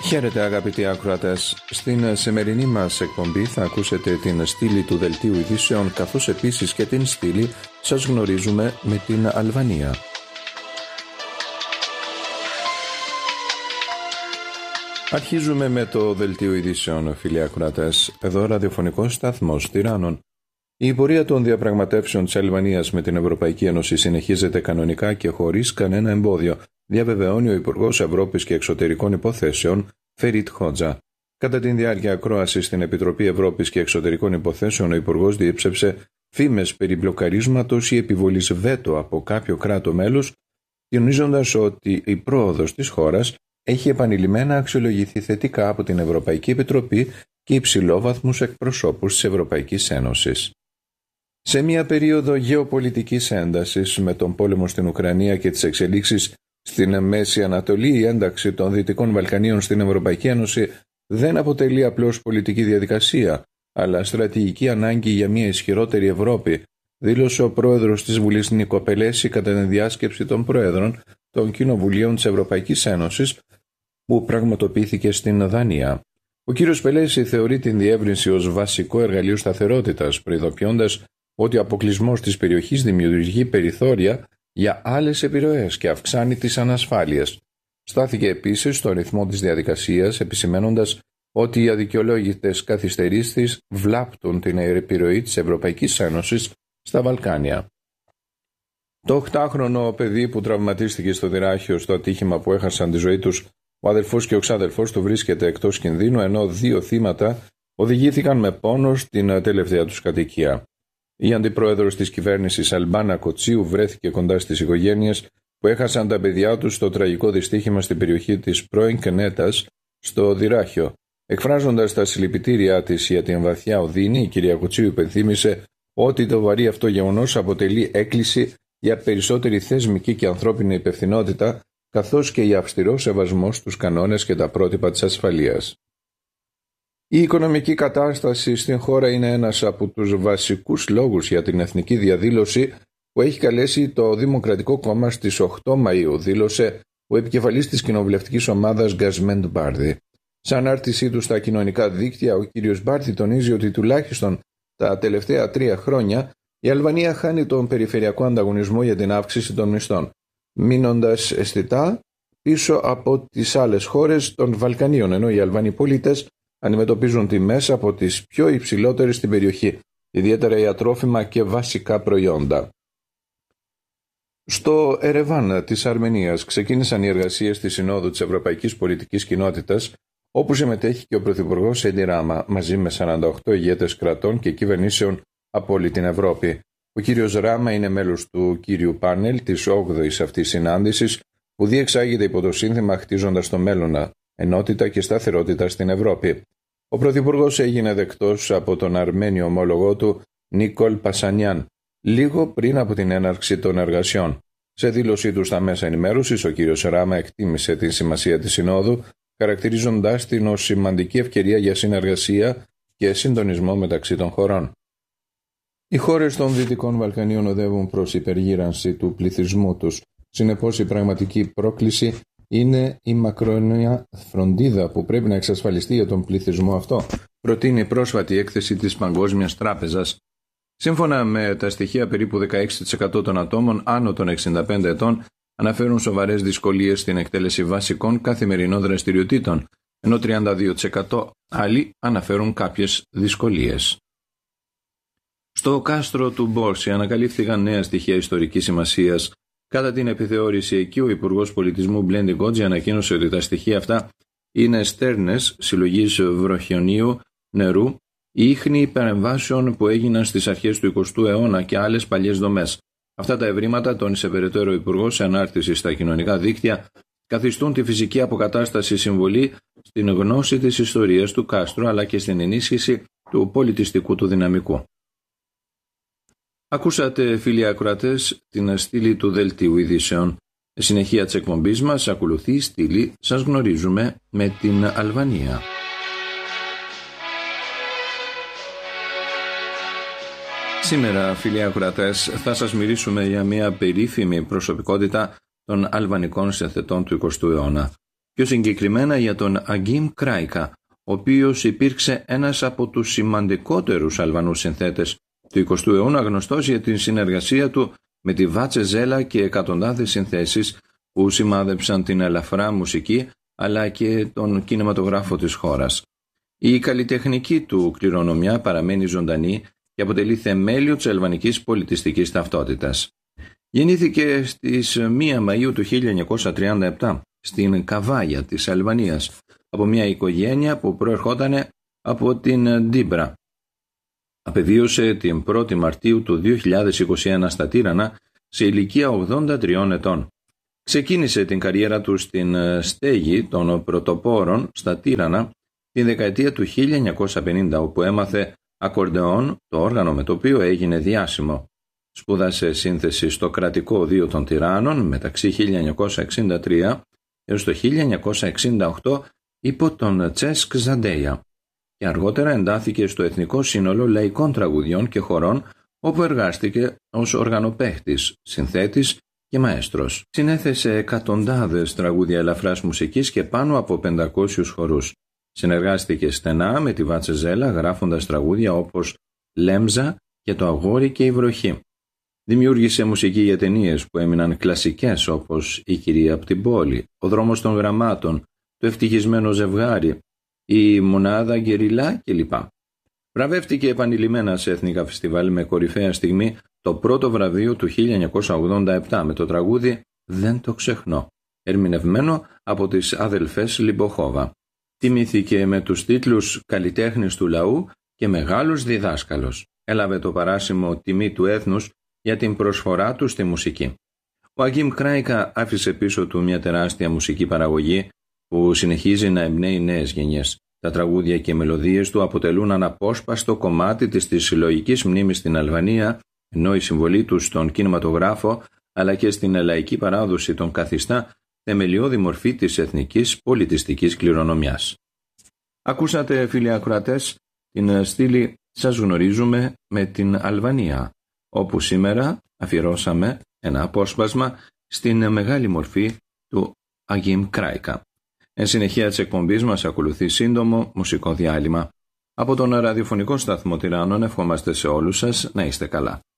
Χαίρετε αγαπητοί ακροατές. Στην σημερινή μας εκπομπή θα ακούσετε την στήλη του Δελτίου Ειδήσεων, καθώς επίσης και την στήλη «Σας γνωρίζουμε» με την Αλβανία. Αρχίζουμε με το Δελτίο Ειδήσεων, φίλοι ακροατές. Εδώ ραδιοφωνικός σταθμός Τυράννων. Η πορεία των διαπραγματεύσεων της Αλβανίας με την Ευρωπαϊκή Ένωση συνεχίζεται κανονικά και χωρίς κανένα εμπόδιο, διαβεβαιώνει ο Υπουργός Ευρώπης και Εξωτερικών Υποθέσεων, Φερίτ Χότζα. Κατά τη διάρκεια ακρόασης στην Επιτροπή Ευρώπης και Εξωτερικών Υποθέσεων, ο Υπουργός διέψευσε φήμες περί μπλοκαρίσματος ή επιβολής βέτο από κάποιο κράτο μέλος, τονίζοντας ότι η πρόοδος της χώρας έχει επανειλημμένα αξιολογηθεί θετικά από την Ευρωπαϊκή Επιτροπή και υψηλόβαθμους εκπροσώπους της Ευρωπαϊκής Ένωσης. Σε μια περίοδο γεωπολιτικής έντασης με τον πόλεμο στην Ουκρανία και τις εξελίξεις στην Μέση Ανατολή, η ένταξη των Δυτικών Βαλκανίων στην Ευρωπαϊκή Ένωση δεν αποτελεί απλώς πολιτική διαδικασία, αλλά στρατηγική ανάγκη για μια ισχυρότερη Ευρώπη, δήλωσε ο πρόεδρος της Βουλής Νίκο Πελέση κατά την διάσκεψη των πρόεδρων των Κοινοβουλίων της Ευρωπαϊκής Ένωσης που πραγματοποιήθηκε στην Δανία. Ο κ. Πελέση θεωρεί την διεύρυνση ως βασικό εργαλείο σταθερότητας, προειδοποιώντας ότι ο αποκλεισμός της περιοχής δημιουργεί περιθώρια για άλλες επιρροές και αυξάνει τις ανασφάλειες. Στάθηκε επίσης στο ρυθμό της διαδικασίας, επισημαίνοντας ότι οι αδικαιολόγητες καθυστερήσεις βλάπτουν την επιρροή της Ευρωπαϊκής Ένωσης στα Βαλκάνια. Το 8χρονο παιδί που τραυματίστηκε στο Δυράχιο στο ατύχημα που έχασαν τη ζωή τους ο αδελφός και ο ξάδελφος του βρίσκεται εκτός κινδύνου, ενώ 2 θύματα οδηγήθηκαν με πόνο στην τελευταία τους κατοικία. Η αντιπρόεδρος της κυβέρνησης Αλμπάνα Κοτσίου βρέθηκε κοντά στις οικογένειες που έχασαν τα παιδιά τους στο τραγικό δυστύχημα στην περιοχή της πρώην Κενέτας στο Δυράχιο. Εκφράζοντας τα συλληπιτήριά της για την βαθιά οδύνη, η κυρία Κοτσίου υπενθύμησε ότι το βαρύ αυτό γεγονός αποτελεί έκκληση για περισσότερη θεσμική και ανθρώπινη υπευθυνότητα, καθώς και η αυστηρό σεβασμός στους κανόνες και τα πρότυπα της ασφαλείας. Η οικονομική κατάσταση στην χώρα είναι ένας από τους βασικούς λόγους για την εθνική διαδήλωση που έχει καλέσει το Δημοκρατικό Κόμμα στις 8 Μαΐου, δήλωσε ο επικεφαλής της κοινοβουλευτικής ομάδας Γκασμέντ Μπάρδη. Σε ανάρτησή του στα κοινωνικά δίκτυα, ο κ. Μπάρδη τονίζει ότι τουλάχιστον τα τελευταία 3 χρόνια η Αλβανία χάνει τον περιφερειακό ανταγωνισμό για την αύξηση των μισθών, μείνοντας αισθητά πίσω από τις άλλες χώρες των Βαλκανίων, ενώ οι Αλβανοί πολίτες αντιμετωπίζουν τιμές από τις πιο υψηλότερες στην περιοχή, ιδιαίτερα για τρόφιμα και βασικά προϊόντα. Στο Ερεβάν της Αρμενίας ξεκίνησαν οι εργασίες της Συνόδου της Ευρωπαϊκής Πολιτικής Κοινότητας, όπου συμμετέχει και ο Πρωθυπουργός Έντι Ράμα μαζί με 48 ηγέτες κρατών και κυβερνήσεων από όλη την Ευρώπη. Ο κύριος Ράμα είναι μέλος του κύριου πάνελ της 8ης αυτής συνάντησης που διεξάγεται υπό το σύνθημα «Χτίζοντας το μέλλον, ενότητα και σταθερότητα στην Ευρώπη». Ο Πρωθυπουργός έγινε δεκτός από τον Αρμένιο ομόλογό του Νίκολ Πασανιάν λίγο πριν από την έναρξη των εργασιών. Σε δήλωσή του στα μέσα ενημέρωσης, ο κύριος Ράμα εκτίμησε την σημασία της Συνόδου, χαρακτηρίζοντάς την ως σημαντική ευκαιρία για συνεργασία και συντονισμό μεταξύ των χωρών. Οι χώρες των Δυτικών Βαλκανίων οδεύουν προς υπεργύρανση του πληθυσμού τους. Συνεπώς, η πραγματική πρόκληση είναι η μακρόνοια φροντίδα που πρέπει να εξασφαλιστεί για τον πληθυσμό αυτό, προτείνει η πρόσφατη έκθεση της Παγκόσμιας Τράπεζας. Σύμφωνα με τα στοιχεία, περίπου 16% των ατόμων άνω των 65 ετών αναφέρουν σοβαρές δυσκολίες στην εκτέλεση βασικών καθημερινών δραστηριοτήτων, ενώ 32% άλλοι αναφέρουν κάποιες δυσκολίες. Στο κάστρο του Μπόρση ανακαλύφθηκαν νέα στοιχεία ιστορικής σημασίας. Κατά την επιθεώρηση εκεί, ο Υπουργός Πολιτισμού Μπλέντι Γκότζη ανακοίνωσε ότι τα στοιχεία αυτά είναι στέρνες συλλογής βροχιονίου νερού, ίχνη παρεμβάσεων που έγιναν στις αρχές του 20ου αιώνα και άλλες παλιές δομές. Αυτά τα ευρήματα, τόνισε περαιτέρω ο Υπουργός σε ανάρτηση στα κοινωνικά δίκτυα, καθιστούν τη φυσική αποκατάσταση συμβολή στην γνώση της ιστορίας του κάστρου αλλά και στην ενίσχυση του πολιτιστικού του δυναμικού. Ακούσατε, φίλοι ακροατές, την στήλη του Δελτίου Ειδήσεων. Συνεχεία της εκπομπής μας ακολουθεί η στήλη «Σας γνωρίζουμε» με την Αλβανία. Σήμερα, φίλοι ακροατές, θα σας μιλήσουμε για μια περίφημη προσωπικότητα των αλβανικών συνθετών του 20ου αιώνα. Πιο συγκεκριμένα για τον Agim Kraika, ο οποίος υπήρξε ένας από τους σημαντικότερους Αλβανούς συνθέτες του 20ου αιώνα, γνωστός για την συνεργασία του με τη Βάτσε Ζέλα και εκατοντάδες συνθέσεις που σημάδεψαν την ελαφρά μουσική αλλά και τον κινηματογράφο της χώρας. Η καλλιτεχνική του κληρονομιά παραμένει ζωντανή και αποτελεί θεμέλιο της αλβανικής πολιτιστικής ταυτότητας. Γεννήθηκε στις 1 Μαΐου του 1937 στην Καβάγια της Αλβανίας από μια οικογένεια που προερχόταν από την Ντίμπρα. Απεβίωσε την 1η Μαρτίου του 2021 στα Τύρανα σε ηλικία 83 ετών. Ξεκίνησε την καριέρα του στην στέγη των πρωτοπόρων στα Τύρανα την δεκαετία του 1950, όπου έμαθε ακορντεόν, το όργανο με το οποίο έγινε διάσημο. Σπούδασε σύνθεση στο Κρατικό Οδείο των Τυράννων μεταξύ 1963 έως το 1968 υπό τον Τσέσκ Ζαντέια και αργότερα εντάθηκε στο Εθνικό Σύνολο Λαϊκών Τραγουδιών και Χορών, όπου εργάστηκε ως οργανοπαίχτης, συνθέτης και μαέστρος. Συνέθεσε εκατοντάδες τραγούδια ελαφράς μουσικής και πάνω από 500 χορούς. Συνεργάστηκε στενά με τη Βάτσε Ζέλα, γράφοντας τραγούδια όπως «Λέμζα» και «Το αγόρι και η βροχή». Δημιούργησε μουσική για ταινίες που έμειναν κλασικές όπως «Η κυρία από την πόλη», «Ο δρόμος των γραμμάτων», «Το ευτυχισμένο ζευγάρι», «Η μονάδα Γκεριλά» κλπ. Βραβεύτηκε επανειλημμένα σε εθνικά φεστιβάλ, με κορυφαία στιγμή το πρώτο βραβείο του 1987 με το τραγούδι «Δεν το ξεχνώ», ερμηνευμένο από τις αδελφές Λιμποχόβα. Τιμήθηκε με τους τίτλους «Καλλιτέχνης του λαού» και «Μεγάλος διδάσκαλος». Έλαβε το παράσημο «Τιμή του έθνους» για την προσφορά του στη μουσική. Ο Agim Kraika άφησε πίσω του μια τεράστια μουσική παραγωγή που συνεχίζει να εμπνέει νέες γενιές. Τα τραγούδια και οι μελωδίες του αποτελούν αναπόσπαστο κομμάτι της συλλογικής μνήμης στην Αλβανία, ενώ η συμβολή του στον κινηματογράφο αλλά και στην λαϊκή παράδοση τον καθιστά θεμελιώδη μορφή της εθνικής πολιτιστικής κληρονομιάς. Ακούσατε, φίλοι ακροατές, την στήλη «Σας γνωρίζουμε» με την Αλβανία, όπου σήμερα αφιερώσαμε ένα απόσπασμα στην μεγάλη μορφή του Agim Kraika. Εν συνεχεία της εκπομπής μας ακολουθεί σύντομο μουσικό διάλειμμα. Από τον ραδιοφωνικό σταθμό Τυράννων ευχόμαστε σε όλους σας να είστε καλά.